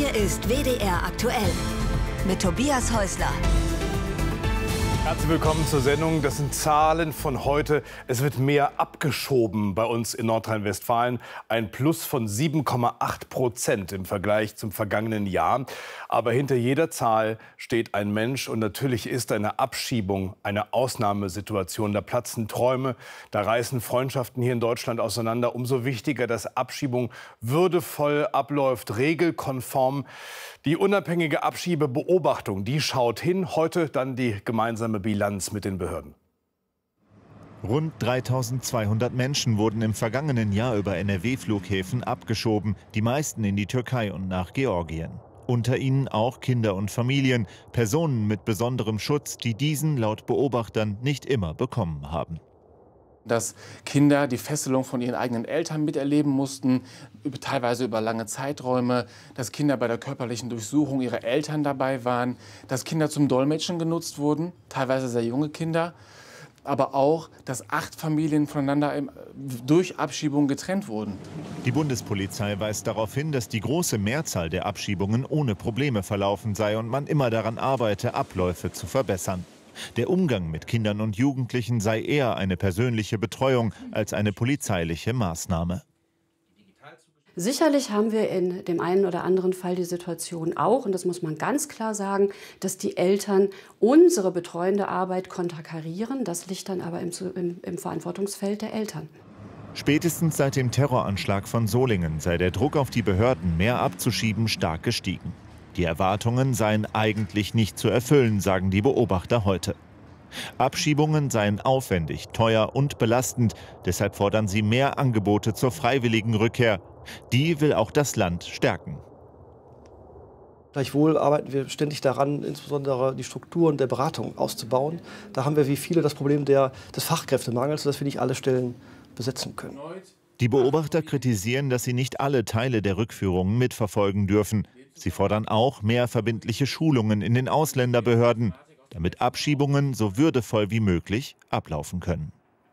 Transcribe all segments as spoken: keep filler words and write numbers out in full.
Hier ist W D R aktuell mit Tobias Häusler. Herzlich willkommen zur Sendung. Das sind Zahlen von heute. Es wird mehr abgeschoben bei uns in Nordrhein-Westfalen. Ein Plus von sieben Komma acht Prozent im Vergleich zum vergangenen Jahr. Aber hinter jeder Zahl steht ein Mensch. Und natürlich ist eine Abschiebung eine Ausnahmesituation. Da platzen Träume, da reißen Freundschaften hier in Deutschland auseinander. Umso wichtiger, dass Abschiebung würdevoll abläuft, regelkonform. Die unabhängige Abschiebebeobachtung, die schaut hin. Heute dann die gemeinsame Bilanz mit den Behörden. Rund dreitausendzweihundert Menschen wurden im vergangenen Jahr über N R W-Flughäfen abgeschoben, die meisten in die Türkei und nach Georgien. Unter ihnen auch Kinder und Familien, Personen mit besonderem Schutz, die diesen laut Beobachtern nicht immer bekommen haben. Dass Kinder die Fesselung von ihren eigenen Eltern miterleben mussten, teilweise über lange Zeiträume, dass Kinder bei der körperlichen Durchsuchung ihrer Eltern dabei waren, dass Kinder zum Dolmetschen genutzt wurden, teilweise sehr junge Kinder, aber auch, dass acht Familien voneinander durch Abschiebung getrennt wurden. Die Bundespolizei weist darauf hin, dass die große Mehrzahl der Abschiebungen ohne Probleme verlaufen sei und man immer daran arbeite, Abläufe zu verbessern. Der Umgang mit Kindern und Jugendlichen sei eher eine persönliche Betreuung als eine polizeiliche Maßnahme. Sicherlich haben wir in dem einen oder anderen Fall die Situation auch, und das muss man ganz klar sagen, dass die Eltern unsere betreuende Arbeit konterkarieren. Das liegt dann aber im, im, im Verantwortungsfeld der Eltern. Spätestens seit dem Terroranschlag von Solingen sei der Druck auf die Behörden, mehr abzuschieben, stark gestiegen. Die Erwartungen seien eigentlich nicht zu erfüllen, sagen die Beobachter heute. Abschiebungen seien aufwendig, teuer und belastend. Deshalb fordern sie mehr Angebote zur freiwilligen Rückkehr. Die will auch das Land stärken. Gleichwohl arbeiten wir ständig daran, insbesondere die Strukturen der Beratung auszubauen. Da haben wir wie viele das Problem der, des Fachkräftemangels, sodass wir nicht alle Stellen besetzen können. Die Beobachter kritisieren, dass sie nicht alle Teile der Rückführungen mitverfolgen dürfen. Sie fordern auch mehr verbindliche Schulungen in den Ausländerbehörden, damit Abschiebungen so würdevoll wie möglich ablaufen können.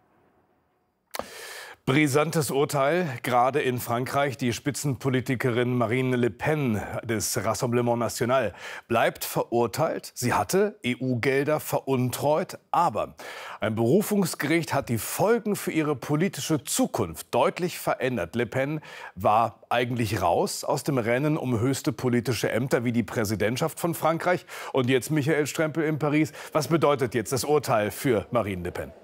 Brisantes Urteil, gerade in Frankreich. Die Spitzenpolitikerin Marine Le Pen des Rassemblement National bleibt verurteilt. Sie hatte E U-Gelder veruntreut. Aber ein Berufungsgericht hat die Folgen für ihre politische Zukunft deutlich verändert. Le Pen war eigentlich raus aus dem Rennen um höchste politische Ämter wie die Präsidentschaft von Frankreich. Und jetzt Michael Strempel in Paris. Was bedeutet jetzt das Urteil für Marine Le Pen?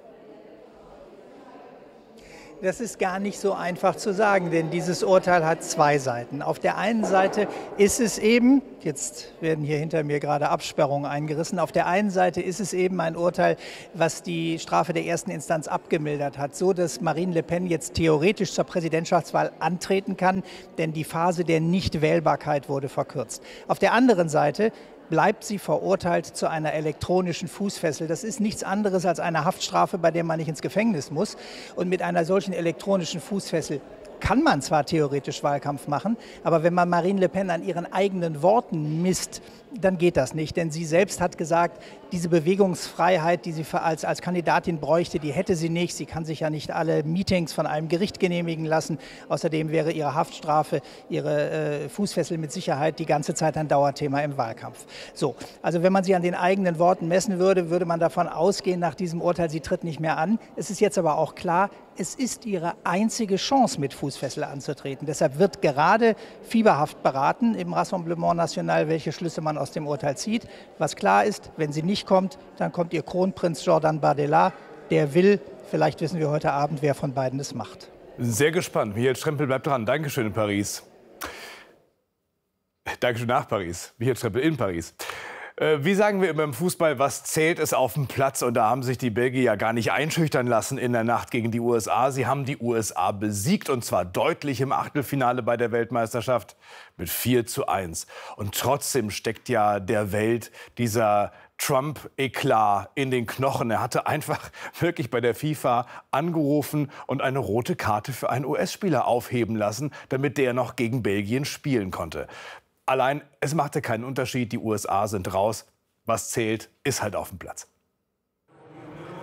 Das ist gar nicht so einfach zu sagen, denn dieses Urteil hat zwei Seiten. Auf der einen Seite ist es eben, jetzt werden hier hinter mir gerade Absperrungen eingerissen, auf der einen Seite ist es eben ein Urteil, was die Strafe der ersten Instanz abgemildert hat, so dass Marine Le Pen jetzt theoretisch zur Präsidentschaftswahl antreten kann, denn die Phase der Nichtwählbarkeit wurde verkürzt. Auf der anderen Seite bleibt sie verurteilt zu einer elektronischen Fußfessel. Das ist nichts anderes als eine Haftstrafe, bei der man nicht ins Gefängnis muss. Und mit einer solchen elektronischen Fußfessel kann man zwar theoretisch Wahlkampf machen, aber wenn man Marine Le Pen an ihren eigenen Worten misst, dann geht das nicht. Denn sie selbst hat gesagt, diese Bewegungsfreiheit, die sie als, als Kandidatin bräuchte, die hätte sie nicht. Sie kann sich ja nicht alle Meetings von einem Gericht genehmigen lassen. Außerdem wäre ihre Haftstrafe, ihre äh, Fußfessel mit Sicherheit die ganze Zeit ein Dauerthema im Wahlkampf. So, also wenn man sie an den eigenen Worten messen würde, würde man davon ausgehen, nach diesem Urteil, sie tritt nicht mehr an. Es ist jetzt aber auch klar, es ist ihre einzige Chance, mit Fußfessel anzutreten. Deshalb wird gerade fieberhaft beraten im Rassemblement National, welche Schlüsse man aus dem Urteil zieht. Was klar ist, wenn sie nicht kommt, dann kommt ihr Kronprinz Jordan Bardella. Der will, vielleicht wissen wir heute Abend, wer von beiden es macht. Sehr gespannt. Michael Strempel bleibt dran. Dankeschön in Paris. Dankeschön nach Paris. Michael Strempel in Paris. Wie sagen wir immer im Fußball, was zählt, ist auf dem Platz. Und da haben sich die Belgier ja gar nicht einschüchtern lassen in der Nacht gegen die U S A. Sie haben die U S A besiegt, und zwar deutlich im Achtelfinale bei der Weltmeisterschaft mit vier zu eins. Und trotzdem steckt ja der Welt dieser Trump-Eklat in den Knochen. Er hatte einfach wirklich bei der FIFA angerufen und eine rote Karte für einen U S-Spieler aufheben lassen, damit der noch gegen Belgien spielen konnte. Allein, es machte keinen Unterschied, die U S A sind raus. Was zählt, ist halt auf dem Platz.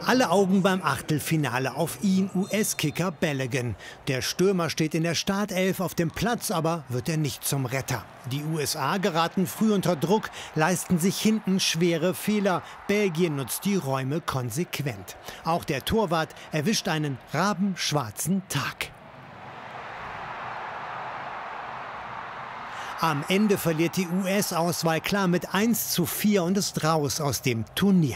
Alle Augen beim Achtelfinale auf ihn, U S-Kicker Balogun. Der Stürmer steht in der Startelf auf dem Platz, aber wird er nicht zum Retter. Die U S A geraten früh unter Druck, leisten sich hinten schwere Fehler. Belgien nutzt die Räume konsequent. Auch der Torwart erwischt einen rabenschwarzen Tag. Am Ende verliert die U S-Auswahl klar mit eins zu vier und ist raus aus dem Turnier.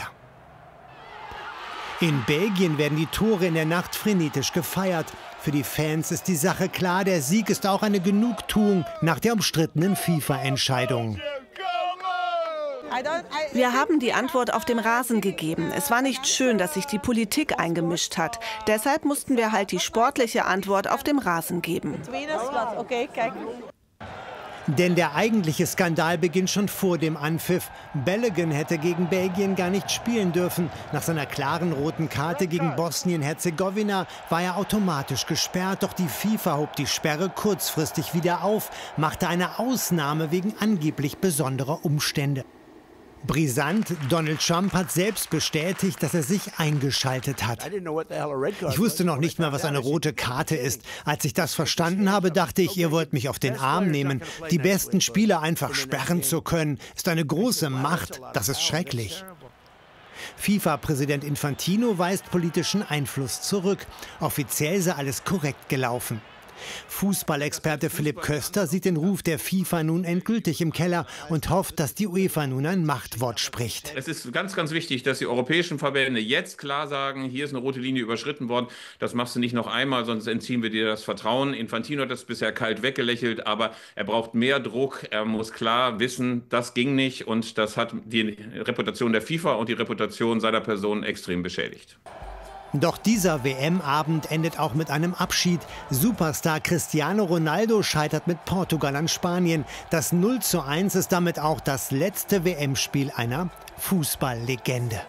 In Belgien werden die Tore in der Nacht frenetisch gefeiert. Für die Fans ist die Sache klar, der Sieg ist auch eine Genugtuung nach der umstrittenen FIFA-Entscheidung. Wir haben die Antwort auf dem Rasen gegeben. Es war nicht schön, dass sich die Politik eingemischt hat. Deshalb mussten wir halt die sportliche Antwort auf dem Rasen geben. Denn der eigentliche Skandal beginnt schon vor dem Anpfiff. Balogun hätte gegen Belgien gar nicht spielen dürfen. Nach seiner klaren roten Karte gegen Bosnien-Herzegowina war er automatisch gesperrt. Doch die FIFA hob die Sperre kurzfristig wieder auf, machte eine Ausnahme wegen angeblich besonderer Umstände. Brisant, Donald Trump hat selbst bestätigt, dass er sich eingeschaltet hat. Ich wusste noch nicht mal, was eine rote Karte ist. Als ich das verstanden habe, dachte ich, ihr wollt mich auf den Arm nehmen. Die besten Spieler einfach sperren zu können, ist eine große Macht. Das ist schrecklich. FIFA-Präsident Infantino weist politischen Einfluss zurück. Offiziell sei alles korrekt gelaufen. Fußballexperte Philipp Köster sieht den Ruf der FIFA nun endgültig im Keller und hofft, dass die UEFA nun ein Machtwort spricht. Es ist ganz, ganz wichtig, dass die europäischen Verbände jetzt klar sagen, hier ist eine rote Linie überschritten worden. Das machst du nicht noch einmal, sonst entziehen wir dir das Vertrauen. Infantino hat das bisher kalt weggelächelt, aber er braucht mehr Druck. Er muss klar wissen, das ging nicht und das hat die Reputation der FIFA und die Reputation seiner Person extrem beschädigt. Doch dieser W M-Abend endet auch mit einem Abschied. Superstar Cristiano Ronaldo scheitert mit Portugal an Spanien. Das null zu eins ist damit auch das letzte W M-Spiel einer Fußballlegende.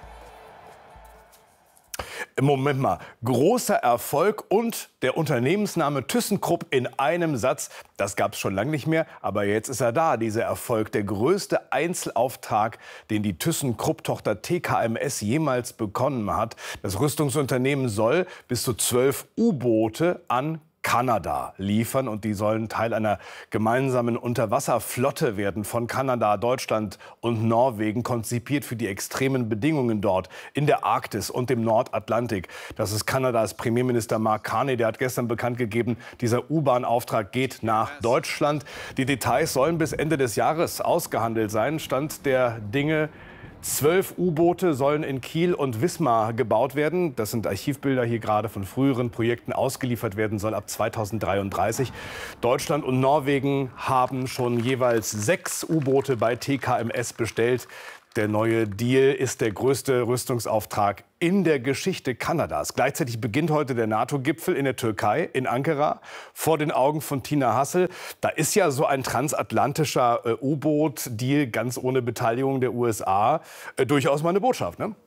Moment mal, großer Erfolg und der Unternehmensname ThyssenKrupp in einem Satz, das gab es schon lange nicht mehr, aber jetzt ist er da, dieser Erfolg, der größte Einzelauftrag, den die ThyssenKrupp-Tochter T K M S jemals bekommen hat. Das Rüstungsunternehmen soll bis zu zwölf U-Boote an Kanada liefern und die sollen Teil einer gemeinsamen Unterwasserflotte werden von Kanada, Deutschland und Norwegen, konzipiert für die extremen Bedingungen dort in der Arktis und dem Nordatlantik. Das ist Kanadas Premierminister Mark Carney, der hat gestern bekannt gegeben, dieser U-Bahn-Auftrag geht nach Deutschland. Die Details sollen bis Ende des Jahres ausgehandelt sein, Stand der Dinge. Zwölf U-Boote sollen in Kiel und Wismar gebaut werden. Das sind Archivbilder hier gerade von früheren Projekten. Ausgeliefert werden soll ab zweitausenddreiunddreißig. Deutschland und Norwegen haben schon jeweils sechs U-Boote bei T K M S bestellt. Der neue Deal ist der größte Rüstungsauftrag in der Geschichte Kanadas. Gleichzeitig beginnt heute der NATO-Gipfel in der Türkei, in Ankara, vor den Augen von Tina Hassel. Da ist ja so ein transatlantischer äh, U-Boot-Deal ganz ohne Beteiligung der U S A äh, durchaus mal eine Botschaft, ne?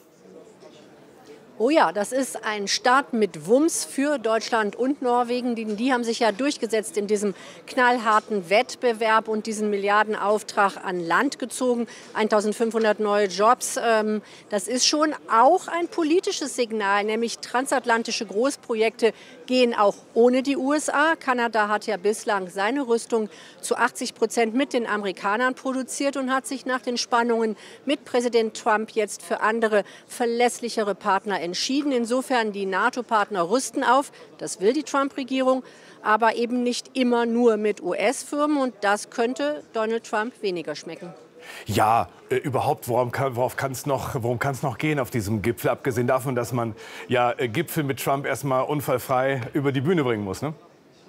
Oh ja, das ist ein Start mit Wumms für Deutschland und Norwegen. Die, die haben sich ja durchgesetzt in diesem knallharten Wettbewerb und diesen Milliardenauftrag an Land gezogen. eintausendfünfhundert neue Jobs. Ähm, das ist schon auch ein politisches Signal, nämlich transatlantische Großprojekte gehen auch ohne die U S A. Kanada hat ja bislang seine Rüstung zu achtzig Prozent mit den Amerikanern produziert und hat sich nach den Spannungen mit Präsident Trump jetzt für andere verlässlichere Partner entschieden. Insofern, die NATO-Partner rüsten auf, das will die Trump-Regierung, aber eben nicht immer nur mit U S-Firmen und das könnte Donald Trump weniger schmecken. Ja, äh, überhaupt, worum kann, worauf kann es noch, worum kann es noch gehen auf diesem Gipfel? Abgesehen davon, dass man ja äh, Gipfel mit Trump erstmal unfallfrei über die Bühne bringen muss, ne?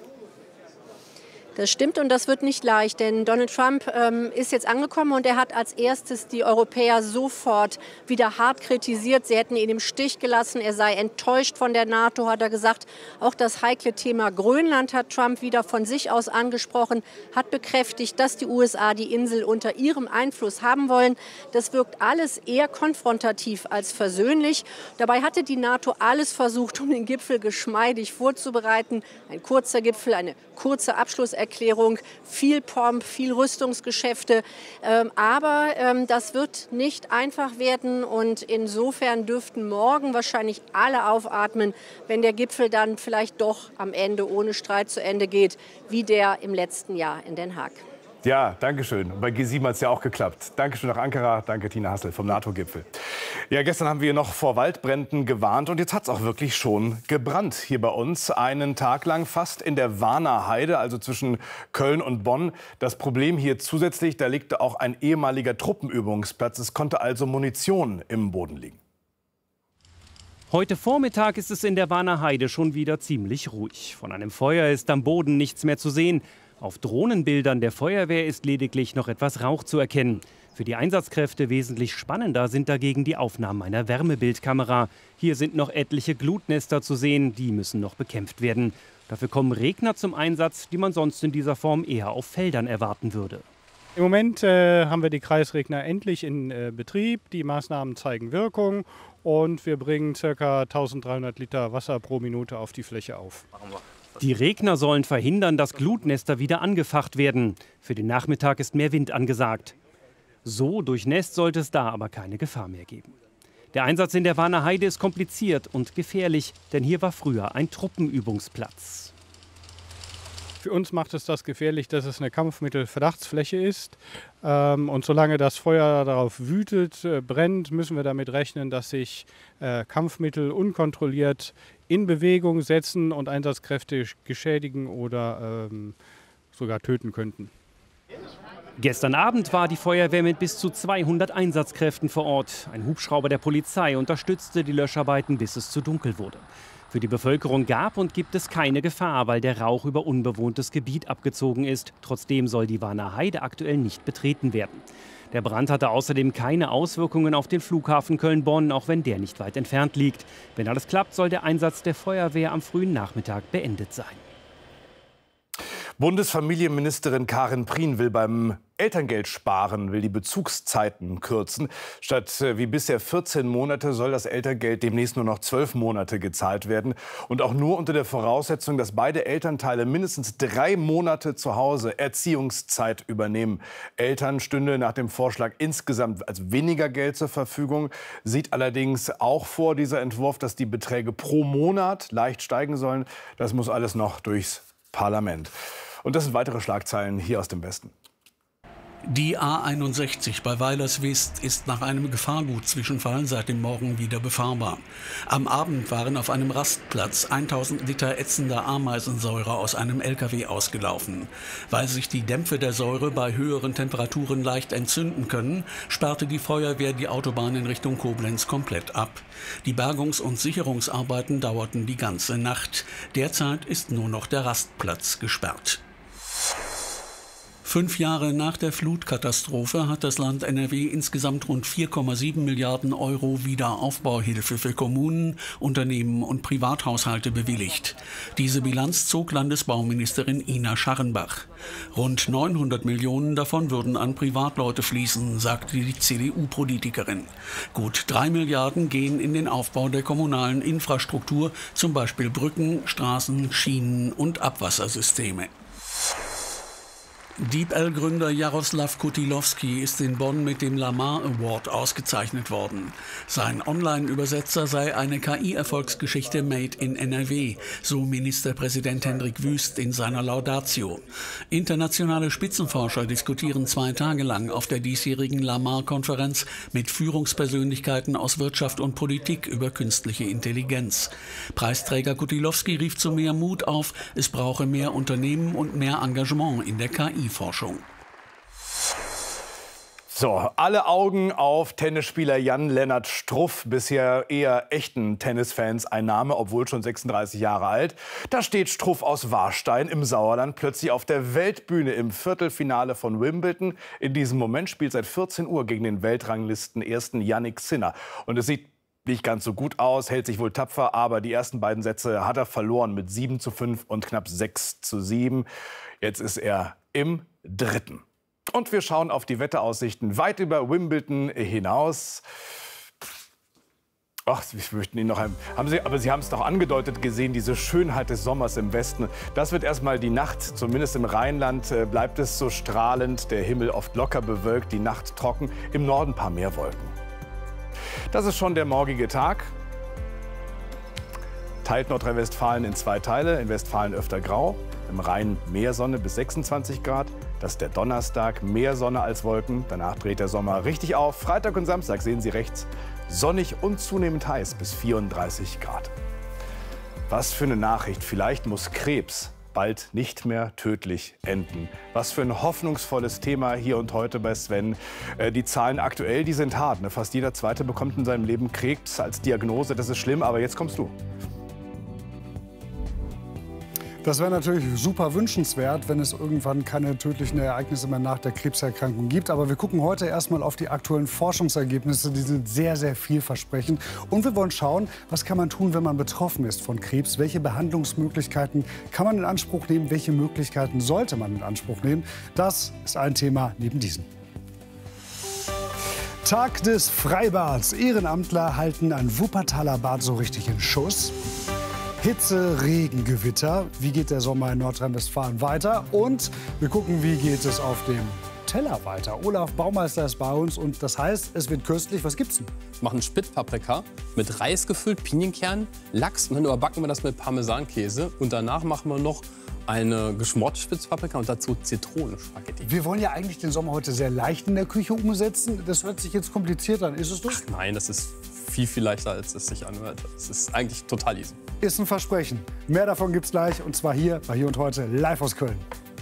Das stimmt und das wird nicht leicht, denn Donald Trump ähm, ist jetzt angekommen und er hat als erstes die Europäer sofort wieder hart kritisiert. Sie hätten ihn im Stich gelassen, er sei enttäuscht von der NATO, hat er gesagt. Auch das heikle Thema Grönland hat Trump wieder von sich aus angesprochen, hat bekräftigt, dass die U S A die Insel unter ihrem Einfluss haben wollen. Das wirkt alles eher konfrontativ als versöhnlich. Dabei hatte die NATO alles versucht, um den Gipfel geschmeidig vorzubereiten. Ein kurzer Gipfel, eine kurze Abschlusserklärung. Liebeserklärung, viel Pomp, viel Rüstungsgeschäfte. Ähm, aber ähm, das wird nicht einfach werden und insofern dürften morgen wahrscheinlich alle aufatmen, wenn der Gipfel dann vielleicht doch am Ende ohne Streit zu Ende geht, wie der im letzten Jahr in Den Haag. Ja, danke schön. Bei G sieben hat es ja auch geklappt. Danke schön nach Ankara. Danke Tina Hassel vom NATO-Gipfel. Ja, gestern haben wir noch vor Waldbränden gewarnt und jetzt hat es auch wirklich schon gebrannt hier bei uns. Einen Tag lang fast in der Warner Heide, also zwischen Köln und Bonn. Das Problem hier zusätzlich, da liegt auch ein ehemaliger Truppenübungsplatz. Es konnte also Munition im Boden liegen. Heute Vormittag ist es in der Warner Heide schon wieder ziemlich ruhig. Von einem Feuer ist am Boden nichts mehr zu sehen. Auf Drohnenbildern der Feuerwehr ist lediglich noch etwas Rauch zu erkennen. Für die Einsatzkräfte wesentlich spannender sind dagegen die Aufnahmen einer Wärmebildkamera. Hier sind noch etliche Glutnester zu sehen, die müssen noch bekämpft werden. Dafür kommen Regner zum Einsatz, die man sonst in dieser Form eher auf Feldern erwarten würde. Im Moment äh, haben wir die Kreisregner endlich in äh, Betrieb. Die Maßnahmen zeigen Wirkung und wir bringen ca. eintausenddreihundert Liter Wasser pro Minute auf die Fläche auf. Die Regner sollen verhindern, dass Glutnester wieder angefacht werden. Für den Nachmittag ist mehr Wind angesagt. So durchnässt sollte es da aber keine Gefahr mehr geben. Der Einsatz in der Warner Heide ist kompliziert und gefährlich, denn hier war früher ein Truppenübungsplatz. Für uns macht es das gefährlich, dass es eine Kampfmittelverdachtsfläche ist. Und solange das Feuer darauf wütet, brennt, müssen wir damit rechnen, dass sich Kampfmittel unkontrolliert in Bewegung setzen und Einsatzkräfte geschädigen oder ähm, sogar töten könnten. Gestern Abend war die Feuerwehr mit bis zu zweihundert Einsatzkräften vor Ort. Ein Hubschrauber der Polizei unterstützte die Löscharbeiten, bis es zu dunkel wurde. Für die Bevölkerung gab und gibt es keine Gefahr, weil der Rauch über unbewohntes Gebiet abgezogen ist. Trotzdem soll die Warner Heide aktuell nicht betreten werden. Der Brand hatte außerdem keine Auswirkungen auf den Flughafen Köln-Bonn, auch wenn der nicht weit entfernt liegt. Wenn alles klappt, soll der Einsatz der Feuerwehr am frühen Nachmittag beendet sein. Bundesfamilienministerin Karin Prien will beim Elterngeld sparen, will die Bezugszeiten kürzen. Statt äh, wie bisher vierzehn Monate soll das Elterngeld demnächst nur noch zwölf Monate gezahlt werden. Und auch nur unter der Voraussetzung, dass beide Elternteile mindestens drei Monate zu Hause Erziehungszeit übernehmen. Eltern stünde nach dem Vorschlag insgesamt als weniger Geld zur Verfügung. Sieht allerdings auch vor, dieser Entwurf, dass die Beträge pro Monat leicht steigen sollen. Das muss alles noch durchs Parlament. Und das sind weitere Schlagzeilen hier aus dem Westen. Die A einundsechzig bei Weilerswist ist nach einem Gefahrgutzwischenfall seit dem Morgen wieder befahrbar. Am Abend waren auf einem Rastplatz tausend Liter ätzender Ameisensäure aus einem L K W ausgelaufen. Weil sich die Dämpfe der Säure bei höheren Temperaturen leicht entzünden können, sperrte die Feuerwehr die Autobahn in Richtung Koblenz komplett ab. Die Bergungs- und Sicherungsarbeiten dauerten die ganze Nacht. Derzeit ist nur noch der Rastplatz gesperrt. Fünf Jahre nach der Flutkatastrophe hat das Land N R W insgesamt rund vier Komma sieben Milliarden Euro Wiederaufbauhilfe für Kommunen, Unternehmen und Privathaushalte bewilligt. Diese Bilanz zog Landesbauministerin Ina Scharrenbach. Rund neunhundert Millionen davon würden an Privatleute fließen, sagte die C D U-Politikerin. Gut drei Milliarden gehen in den Aufbau der kommunalen Infrastruktur, zum Beispiel Brücken, Straßen, Schienen und Abwassersysteme. DeepL-Gründer Jaroslaw Kutilowski ist in Bonn mit dem Lamar Award ausgezeichnet worden. Sein Online-Übersetzer sei eine K I-Erfolgsgeschichte made in N R W, so Ministerpräsident Hendrik Wüst in seiner Laudatio. Internationale Spitzenforscher diskutieren zwei Tage lang auf der diesjährigen Lamar-Konferenz mit Führungspersönlichkeiten aus Wirtschaft und Politik über künstliche Intelligenz. Preisträger Kutilowski rief zu mehr Mut auf, es brauche mehr Unternehmen und mehr Engagement in der K I. Forschung. So, alle Augen auf Tennisspieler Jan-Lennart Struff, bisher eher echten Tennisfans ein Name, obwohl schon sechsunddreißig Jahre alt. Da steht Struff aus Warstein im Sauerland plötzlich auf der Weltbühne im Viertelfinale von Wimbledon. In diesem Moment spielt seit vierzehn Uhr gegen den Weltranglisten-Ersten Jannik Sinner. Und es sieht nicht ganz so gut aus, hält sich wohl tapfer, aber die ersten beiden Sätze hat er verloren mit sieben zu fünf und knapp sechs zu sieben. Jetzt ist er im dritten. Und wir schauen auf die Wetteraussichten weit über Wimbledon hinaus. Ach, ich möchte Ihnen noch ein... Haben Sie, aber Sie haben es doch angedeutet gesehen, diese Schönheit des Sommers im Westen. Das wird erstmal die Nacht, zumindest im Rheinland, äh, bleibt es so strahlend. Der Himmel oft locker bewölkt, die Nacht trocken. Im Norden ein paar mehr Wolken. Das ist schon der morgige Tag. Teilt Nordrhein-Westfalen in zwei Teile. In Westfalen öfter grau, im Rhein mehr Sonne bis sechsundzwanzig Grad. Das ist der Donnerstag, mehr Sonne als Wolken. Danach dreht der Sommer richtig auf. Freitag und Samstag sehen Sie rechts. Sonnig und zunehmend heiß bis vierunddreißig Grad. Was für eine Nachricht. Vielleicht muss Krebs bald nicht mehr tödlich enden. Was für ein hoffnungsvolles Thema hier und heute bei Sven. Äh, die Zahlen aktuell, die sind hart. Ne? Fast jeder Zweite bekommt in seinem Leben Krebs als Diagnose. Das ist schlimm, aber jetzt kommst du. Das wäre natürlich super wünschenswert, wenn es irgendwann keine tödlichen Ereignisse mehr nach der Krebserkrankung gibt. Aber wir gucken heute erstmal auf die aktuellen Forschungsergebnisse. Die sind sehr, sehr vielversprechend. Und wir wollen schauen, was kann man tun, wenn man betroffen ist von Krebs? Welche Behandlungsmöglichkeiten kann man in Anspruch nehmen? Welche Möglichkeiten sollte man in Anspruch nehmen? Das ist ein Thema neben diesem. Tag des Freibads. Ehrenamtler halten ein Wuppertaler Bad so richtig in Schuss. Hitze, Regen, Gewitter. Wie geht der Sommer in Nordrhein-Westfalen weiter? Und wir gucken, wie geht es auf dem Teller weiter. Olaf Baumeister ist bei uns und das heißt, es wird köstlich. Was gibt's denn? Wir machen Spitzpaprika mit Reis gefüllt, Pinienkern, Lachs und dann überbacken wir das mit Parmesankäse. Und danach machen wir noch eine geschmorte Spitzpaprika und dazu Zitronenspaghetti. Wir wollen ja eigentlich den Sommer heute sehr leicht in der Küche umsetzen. Das hört sich jetzt kompliziert an. Ist es das? Ach nein, das ist viel, viel leichter, als es sich anhört. Es ist eigentlich total easy. Ist ein Versprechen. Mehr davon gibt's gleich und zwar hier bei Hier und Heute live aus Köln.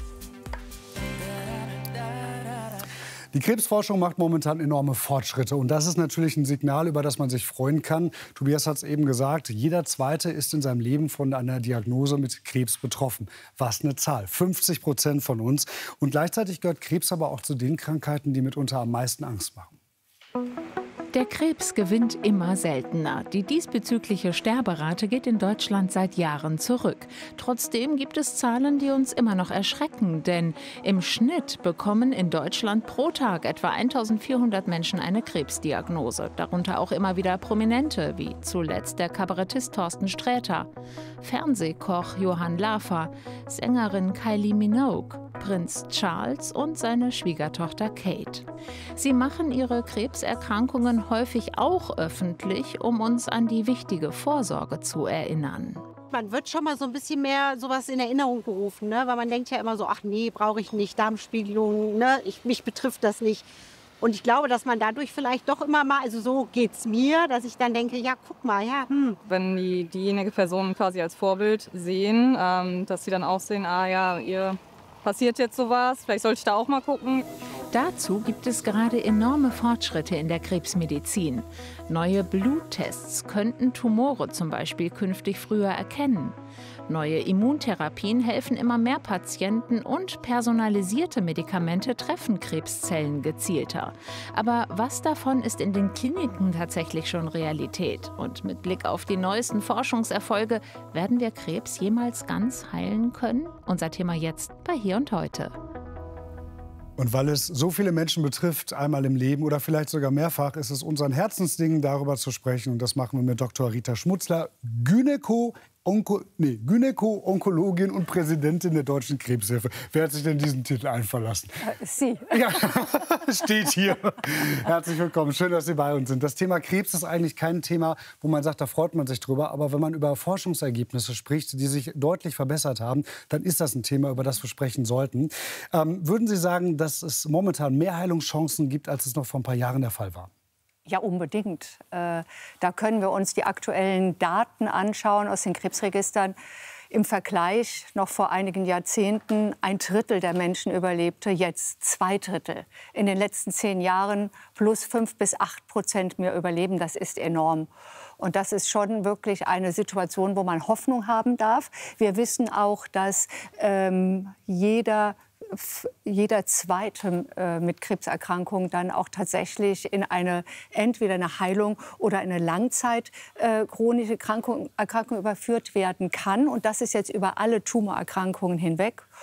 Die Krebsforschung macht momentan enorme Fortschritte. Und das ist natürlich ein Signal, über das man sich freuen kann. Tobias hat es eben gesagt, jeder Zweite ist in seinem Leben von einer Diagnose mit Krebs betroffen. Was eine Zahl, fünfzig Prozent von uns. Und gleichzeitig gehört Krebs aber auch zu den Krankheiten, die mitunter am meisten Angst machen. Der Krebs gewinnt immer seltener. Die diesbezügliche Sterberate geht in Deutschland seit Jahren zurück. Trotzdem gibt es Zahlen, die uns immer noch erschrecken. Denn im Schnitt bekommen in Deutschland pro Tag etwa eintausendvierhundert Menschen eine Krebsdiagnose. Darunter auch immer wieder Prominente, wie zuletzt der Kabarettist Thorsten Sträter, Fernsehkoch Johann Lafer, Sängerin Kylie Minogue, Prinz Charles und seine Schwiegertochter Kate. Sie machen ihre Krebserkrankungen häufig auch öffentlich, um uns an die wichtige Vorsorge zu erinnern. Man wird schon mal so ein bisschen mehr sowas in Erinnerung gerufen, ne? Weil man denkt ja immer so, ach nee, brauche ich nicht, Darmspiegelung, ne? ich, mich betrifft das nicht. Und ich glaube, dass man dadurch vielleicht doch immer mal, also so geht's mir, dass ich dann denke, ja, guck mal, ja. Hm. Wenn die, diejenige Person quasi als Vorbild sehen, ähm, dass sie dann auch sehen, ah ja, ihr passiert jetzt sowas, vielleicht sollte ich da auch mal gucken. Dazu gibt es gerade enorme Fortschritte in der Krebsmedizin. Neue Bluttests könnten Tumore zum Beispiel künftig früher erkennen. Neue Immuntherapien helfen immer mehr Patienten und personalisierte Medikamente treffen Krebszellen gezielter. Aber was davon ist in den Kliniken tatsächlich schon Realität? Und mit Blick auf die neuesten Forschungserfolge, werden wir Krebs jemals ganz heilen können? Unser Thema jetzt bei Hier und Heute. Und weil es so viele Menschen betrifft, einmal im Leben oder vielleicht sogar mehrfach, ist es unser Herzensding, darüber zu sprechen. Und das machen wir mit Doktor Rita Schmutzler, Gynäko Onko, nee, Gynäko-Onkologin und Präsidentin der Deutschen Krebshilfe. Wer hat sich denn diesen Titel einfallen lassen? Äh, Sie. Ja, steht hier. Herzlich willkommen. Schön, dass Sie bei uns sind. Das Thema Krebs ist eigentlich kein Thema, wo man sagt, da freut man sich drüber. Aber wenn man über Forschungsergebnisse spricht, die sich deutlich verbessert haben, dann ist das ein Thema, über das wir sprechen sollten. Ähm, würden Sie sagen, dass es momentan mehr Heilungschancen gibt, als es noch vor ein paar Jahren der Fall war? Ja, unbedingt. Äh, da können wir uns die aktuellen Daten anschauen aus den Krebsregistern. Im Vergleich noch vor einigen Jahrzehnten ein Drittel der Menschen überlebte, jetzt zwei Drittel. In den letzten zehn Jahren plus fünf bis acht Prozent mehr überleben, das ist enorm. Und das ist schon wirklich eine Situation, wo man Hoffnung haben darf. Wir wissen auch, dass ähm, jeder jeder Zweite äh, mit Krebserkrankung dann auch tatsächlich in eine entweder eine Heilung oder eine Langzeit äh, chronische Erkrankung, Erkrankung überführt werden kann. Und das ist jetzt über alle Tumorerkrankungen hinweg.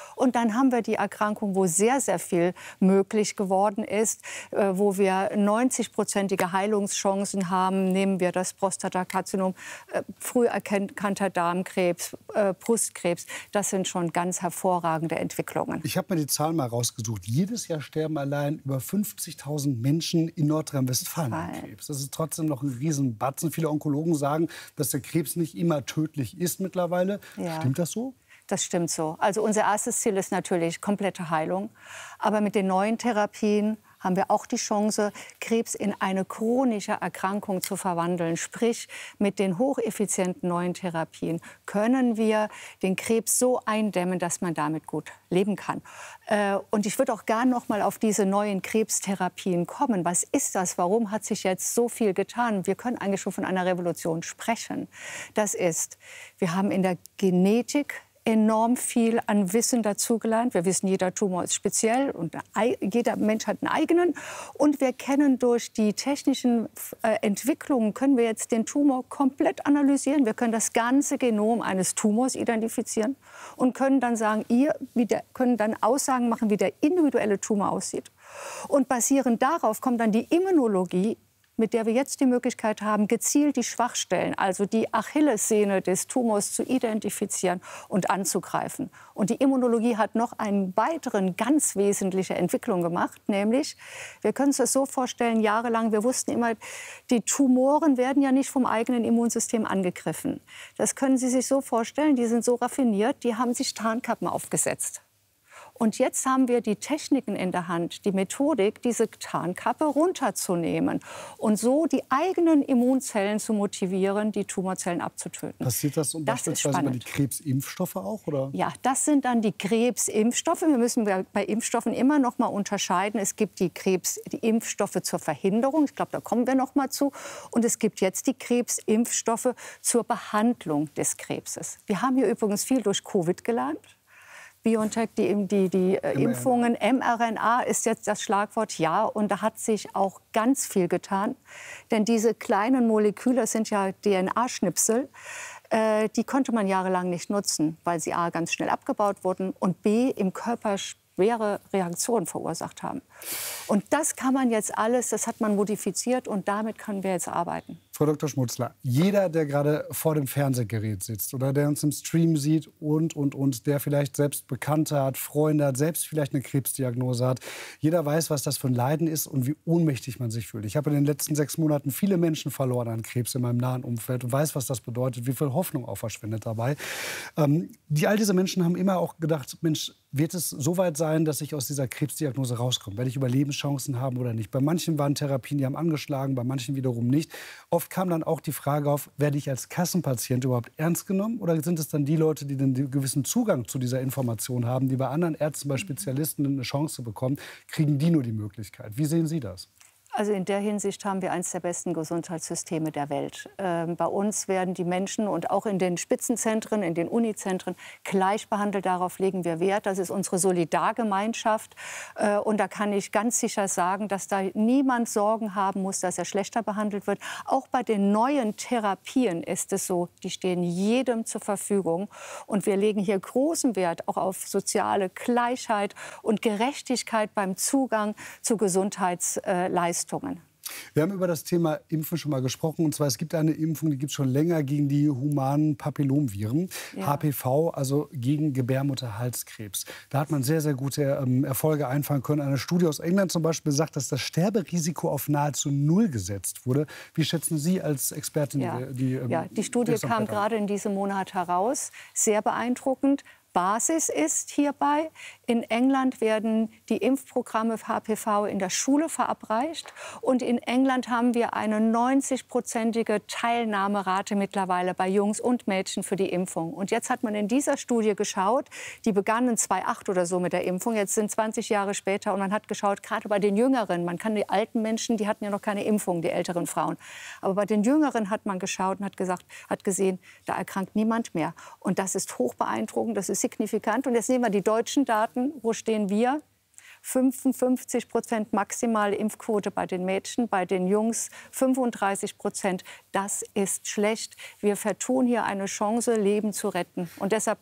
Und dann haben wir die Erkrankung, wo sehr, sehr viel möglich geworden ist, äh, wo wir neunzig-prozentige Heilungschancen haben. Nehmen wir das Prostatakarzinom, äh, früh erkannter Darmkrebs, äh, Brustkrebs. Das sind schon ganz hervorragende Entwicklungen. Ich habe mir die Zahl mal rausgesucht. Jedes Jahr sterben allein über fünfzigtausend Menschen in Nordrhein-Westfalen an Krebs. Das ist trotzdem noch ein Riesenbatzen. Viele Onkologen sagen, dass der Krebs nicht immer tödlich ist mittlerweile. Ja. Stimmt das so? Das stimmt so. Also unser erstes Ziel ist natürlich komplette Heilung. Aber mit den neuen Therapien haben wir auch die Chance, Krebs in eine chronische Erkrankung zu verwandeln. Sprich, mit den hocheffizienten neuen Therapien können wir den Krebs so eindämmen, dass man damit gut leben kann. Und ich würde auch gerne noch mal auf diese neuen Krebstherapien kommen. Was ist das? Warum hat sich jetzt so viel getan? Wir können eigentlich schon von einer Revolution sprechen. Das ist, wir haben in der Genetik enorm viel an Wissen dazugelernt. Wir wissen, jeder Tumor ist speziell und jeder Mensch hat einen eigenen. Und wir kennen durch die technischen äh, Entwicklungen, können wir jetzt den Tumor komplett analysieren. Wir können das ganze Genom eines Tumors identifizieren und können dann sagen, ihr, wie der, können dann Aussagen machen, wie der individuelle Tumor aussieht. Und basierend darauf kommt dann die Immunologie, mit der wir jetzt die Möglichkeit haben, gezielt die Schwachstellen, also die Achillessehne des Tumors zu identifizieren und anzugreifen. Und die Immunologie hat noch eine weitere ganz wesentliche Entwicklung gemacht, nämlich, wir können uns das so vorstellen, jahrelang, wir wussten immer, die Tumoren werden ja nicht vom eigenen Immunsystem angegriffen. Das können Sie sich so vorstellen, die sind so raffiniert, die haben sich Tarnkappen aufgesetzt. Und jetzt haben wir die Techniken in der Hand, die Methodik, diese Tarnkappe runterzunehmen und so die eigenen Immunzellen zu motivieren, die Tumorzellen abzutöten. Passiert das, um das beispielsweise über die Krebsimpfstoffe auch? Oder? Ja, das sind dann die Krebsimpfstoffe. Wir müssen bei Impfstoffen immer noch mal unterscheiden. Es gibt die, Krebs, die Impfstoffe zur Verhinderung, ich glaube, da kommen wir noch mal zu. Und es gibt jetzt die Krebsimpfstoffe zur Behandlung des Krebses. Wir haben hier übrigens viel durch Covid gelernt. BioNTech, die, die, die äh, Impfungen, mRNA ist jetzt das Schlagwort, ja. Und da hat sich auch ganz viel getan. Denn diese kleinen Moleküle sind ja D N A-Schnipsel. Äh, die konnte man jahrelang nicht nutzen, weil sie A, ganz schnell abgebaut wurden und B, im Körper schwere Reaktionen verursacht haben. Und das kann man jetzt alles, das hat man modifiziert und damit können wir jetzt arbeiten. Frau Doktor Schmutzler, jeder, der gerade vor dem Fernsehgerät sitzt oder der uns im Stream sieht und, und, und, der vielleicht selbst Bekannte hat, Freunde hat, selbst vielleicht eine Krebsdiagnose hat, jeder weiß, was das für ein Leiden ist und wie ohnmächtig man sich fühlt. Ich habe in den letzten sechs Monaten viele Menschen verloren an Krebs in meinem nahen Umfeld und weiß, was das bedeutet, wie viel Hoffnung auch verschwindet dabei. Ähm, die, all diese Menschen haben immer auch gedacht, Mensch, wird es so weit sein, dass ich aus dieser Krebsdiagnose rauskomme? Werde ich Überlebenschancen haben oder nicht? Bei manchen waren Therapien, die haben angeschlagen, bei manchen wiederum nicht. Oft kam dann auch die Frage auf, werde ich als Kassenpatient überhaupt ernst genommen? Oder sind es dann die Leute, die einen gewissen Zugang zu dieser Information haben, die bei anderen Ärzten, bei Spezialisten eine Chance bekommen, kriegen die nur die Möglichkeit? Wie sehen Sie das? Also in der Hinsicht haben wir eines der besten Gesundheitssysteme der Welt. Ähm, bei uns werden die Menschen und auch in den Spitzenzentren, in den Unizentren gleich behandelt. Darauf legen wir Wert. Das ist unsere Solidargemeinschaft. Äh, und da kann ich ganz sicher sagen, dass da niemand Sorgen haben muss, dass er schlechter behandelt wird. Auch bei den neuen Therapien ist es so, die stehen jedem zur Verfügung. Und wir legen hier großen Wert auch auf soziale Gleichheit und Gerechtigkeit beim Zugang zu Gesundheitsleistungen. Wir haben über das Thema Impfen schon mal gesprochen. Und zwar, es gibt eine Impfung, die gibt es schon länger gegen die humanen Papillomviren, ja. H P V, also gegen Gebärmutterhalskrebs. Da hat man sehr, sehr gute ähm, Erfolge einfahren können. Eine Studie aus England zum Beispiel sagt, dass das Sterberisiko auf nahezu null gesetzt wurde. Wie schätzen Sie als Expertin ja. die, die, ähm, ja, die Studie kam gerade in diesem Monat heraus. Sehr beeindruckend. Basis ist hierbei, in England werden die Impfprogramme für H P V in der Schule verabreicht. Und in England haben wir eine neunzig-prozentige Teilnahmerate mittlerweile bei Jungs und Mädchen für die Impfung. Und jetzt hat man in dieser Studie geschaut, die begannen zweitausendacht oder so mit der Impfung, jetzt sind zwanzig Jahre später, und man hat geschaut, gerade bei den Jüngeren, man kann die alten Menschen, die hatten ja noch keine Impfung, die älteren Frauen. Aber bei den Jüngeren hat man geschaut und hat gesagt, hat gesehen, da erkrankt niemand mehr. Und das ist hoch beeindruckend, das ist signifikant. Und jetzt nehmen wir die deutschen Daten. Wo stehen wir? fünfundfünfzig Prozent maximale Impfquote bei den Mädchen, bei den Jungs fünfunddreißig Prozent. Das ist schlecht. Wir vertun hier eine Chance, Leben zu retten. Und deshalb der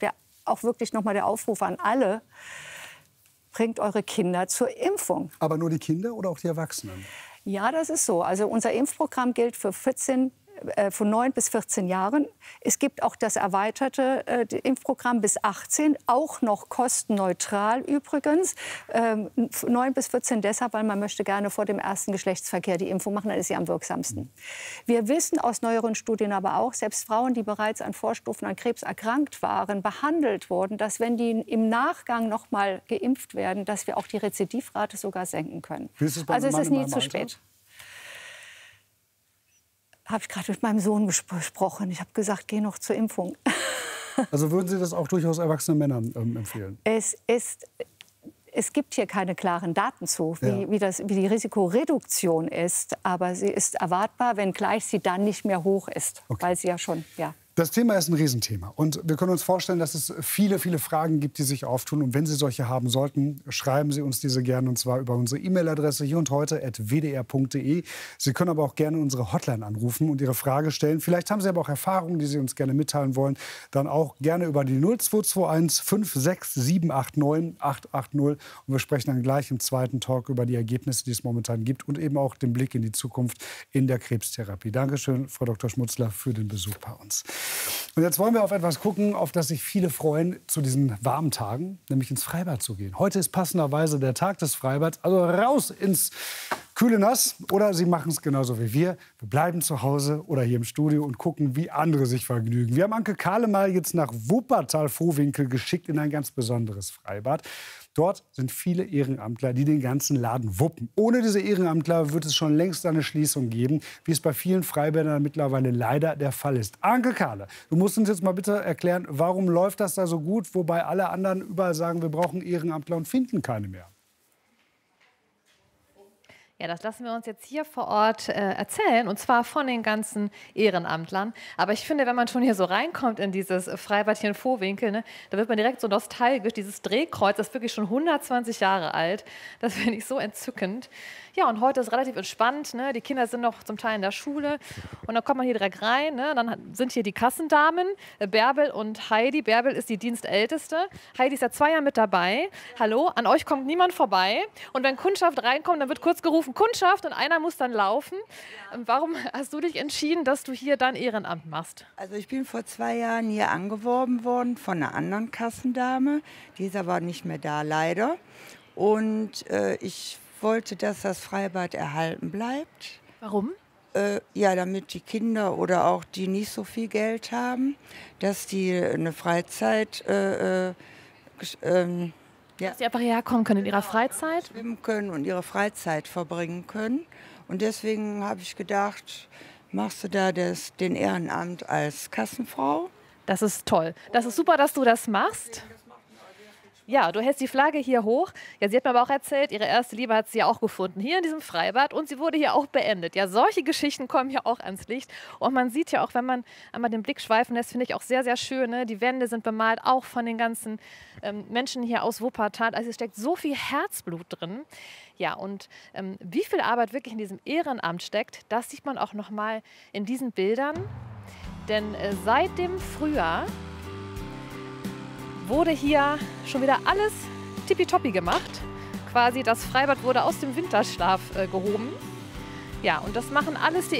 auch wirklich noch mal der Aufruf an alle, bringt eure Kinder zur Impfung. Aber nur die Kinder oder auch die Erwachsenen? Ja, das ist so. Also unser Impfprogramm gilt für vierzehn von neun bis vierzehn Jahren. Es gibt auch das erweiterte äh, Impfprogramm bis achtzehn, auch noch kostenneutral übrigens. Ähm, neun bis vierzehn deshalb, weil man möchte gerne vor dem ersten Geschlechtsverkehr die Impfung machen, dann ist sie am wirksamsten. Wir wissen aus neueren Studien aber auch, selbst Frauen, die bereits an Vorstufen an Krebs erkrankt waren, behandelt wurden, dass wenn die im Nachgang noch mal geimpft werden, dass wir auch die Rezidivrate sogar senken können. Also es ist nie zu spät. Habe ich gerade mit meinem Sohn gesprochen. Ich habe gesagt, geh noch zur Impfung. Also würden Sie das auch durchaus erwachsenen Männern ähm, empfehlen? Es ist, es gibt hier keine klaren Daten zu, wie, ja. wie, das, wie die Risikoreduktion ist. Aber sie ist erwartbar, wenngleich sie dann nicht mehr hoch ist, okay. weil sie ja schon, ja. Das Thema ist ein Riesenthema. Und wir können uns vorstellen, dass es viele, viele Fragen gibt, die sich auftun. Und wenn Sie solche haben sollten, schreiben Sie uns diese gerne. Und zwar über unsere E-Mail-Adresse hier und heute at w d r punkt d e. Sie können aber auch gerne unsere Hotline anrufen und Ihre Frage stellen. Vielleicht haben Sie aber auch Erfahrungen, die Sie uns gerne mitteilen wollen. Dann auch gerne über die null zwei zwei eins fünf sechs sieben acht neun acht acht null. Und wir sprechen dann gleich im zweiten Talk über die Ergebnisse, die es momentan gibt. Und eben auch den Blick in die Zukunft in der Krebstherapie. Dankeschön, Frau Doktor Schmutzler, für den Besuch bei uns. Und jetzt wollen wir auf etwas gucken, auf das sich viele freuen zu diesen warmen Tagen, nämlich ins Freibad zu gehen. Heute ist passenderweise der Tag des Freibads, also raus ins kühle Nass. Oder Sie machen es genauso wie wir. Wir bleiben zu Hause oder hier im Studio und gucken, wie andere sich vergnügen. Wir haben Anke Kahle mal jetzt nach Wuppertal-Vohwinkel geschickt in ein ganz besonderes Freibad. Dort sind viele Ehrenamtler, die den ganzen Laden wuppen. Ohne diese Ehrenamtler wird es schon längst eine Schließung geben, wie es bei vielen Freibädern mittlerweile leider der Fall ist. Anke Kahle, du musst uns jetzt mal bitte erklären, warum läuft das da so gut, wobei alle anderen überall sagen, wir brauchen Ehrenamtler und finden keine mehr. Ja, das lassen wir uns jetzt hier vor Ort äh, erzählen, und zwar von den ganzen Ehrenamtlern. Aber ich finde, wenn man schon hier so reinkommt in dieses Freibad hier in Vohwinkel, ne, da wird man direkt so nostalgisch. Dieses Drehkreuz, das ist wirklich schon hundertzwanzig Jahre alt. Das finde ich so entzückend. Ja, und heute ist relativ entspannt. Ne? Die Kinder sind noch zum Teil in der Schule. Und dann kommt man hier direkt rein. Ne? Dann sind hier die Kassendamen, äh, Bärbel und Heidi. Bärbel ist die Dienstälteste. Heidi ist ja zwei Jahre mit dabei. Hallo, an euch kommt niemand vorbei. Und wenn Kundschaft reinkommt, dann wird kurz gerufen, Kundschaft, und einer muss dann laufen. Warum hast du dich entschieden, dass du hier dann Ehrenamt machst? Also ich bin vor zwei Jahren hier angeworben worden von einer anderen Kassendame. Die ist aber nicht mehr da, leider. Und äh, ich wollte, dass das Freibad erhalten bleibt. Warum? Äh, ja, damit die Kinder oder auch die nicht so viel Geld haben, dass die eine Freizeit äh, äh, ähm, ja. Dass sie einfach hierher kommen können in ihrer Freizeit? Schwimmen können und ihre Freizeit verbringen können. Und deswegen habe ich gedacht, machst du da das, den Ehrenamt als Kassenfrau? Das ist toll. Das ist super, dass du das machst. Ja, du hältst die Flagge hier hoch. Ja, sie hat mir aber auch erzählt, ihre erste Liebe hat sie ja auch gefunden, hier in diesem Freibad, und sie wurde hier auch beendet. Ja, solche Geschichten kommen hier auch ans Licht. Und man sieht ja auch, wenn man einmal den Blick schweifen lässt, finde ich auch sehr, sehr schön. Ne? Die Wände sind bemalt, auch von den ganzen ähm, Menschen hier aus Wuppertal. Also es steckt so viel Herzblut drin. Ja, und ähm, wie viel Arbeit wirklich in diesem Ehrenamt steckt, das sieht man auch noch mal in diesen Bildern. Denn äh, seit dem Frühjahr wurde hier schon wieder alles tippitoppi gemacht. Quasi das Freibad wurde aus dem Winterschlaf äh, gehoben. Ja, und das machen alles die